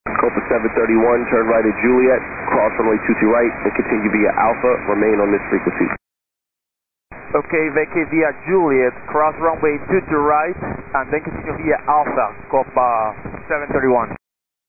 Copa 731, turn right at Juliet, cross runway 22 right, and continue via Alpha, remain on this frequency. Okay, vecchio via Juliet, cross runway 22 right, and then continue via Alpha, Copa 731.